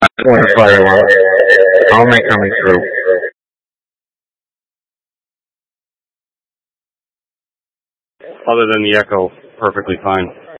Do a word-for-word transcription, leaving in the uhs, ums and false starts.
Going to firewall. How am I coming through? Other than the echo, perfectly fine.